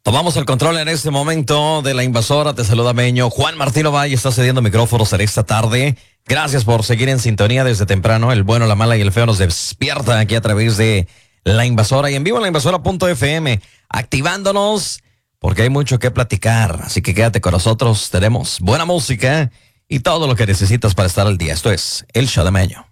Tomamos el control en este momento de La Invasora. Te saluda Meño. Juan Martín Ovalle está cediendo micrófonos en esta tarde. Gracias por seguir en sintonía desde temprano. El bueno, la mala y el feo nos despierta aquí a través de La Invasora y en vivo en lainvasora.fm, activándonos porque hay mucho que platicar. Así que quédate con nosotros. Tenemos buena música y todo lo que necesitas para estar al día. Esto es El Show de Meño.